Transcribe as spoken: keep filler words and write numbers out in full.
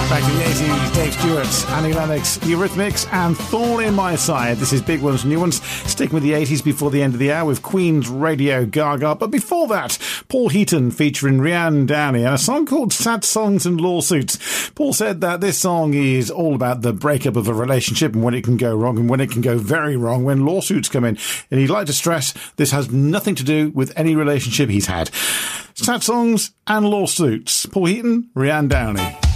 Back to the eighties, Dave Stewart, Annie Lennox, Eurythmics, and Thorn in My Side. This is Big Ones, New Ones, sticking with the eighties before the end of the hour with Queen's Radio Gaga. But before that, Paul Heaton featuring Rianne Downey and a song called Sad Songs and Lawsuits. Paul said that this song is all about the breakup of a relationship and when it can go wrong and when it can go very wrong when lawsuits come in. And he'd like to stress this has nothing to do with any relationship he's had. Sad songs and lawsuits. Paul Heaton, Rianne Downey.